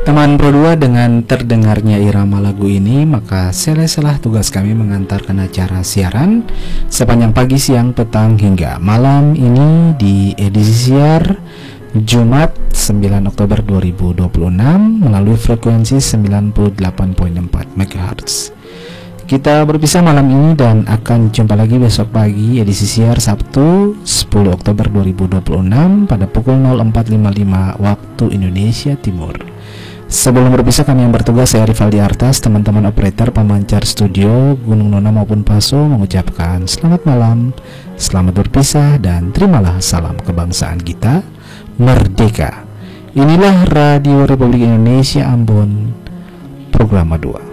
Teman Pro 2, dengan terdengarnya irama lagu ini, maka selesailah tugas kami mengantarkan acara siaran sepanjang pagi, siang, petang, hingga malam ini di edisi siar Jumat 9 Oktober 2026 melalui frekuensi 98.4 MHz. Kita berpisah malam ini dan akan jumpa lagi besok pagi edisi siar Sabtu 10 Oktober 2026 pada pukul 04.55 waktu Indonesia Timur. Sebelum berpisah, kami yang bertugas, saya Rivaldi Artas, teman-teman operator, pemancar studio, Gunung Nona maupun Paso mengucapkan selamat malam, selamat berpisah, dan terimalah salam kebangsaan kita, merdeka. Inilah Radio Republik Indonesia Ambon, Programa 2.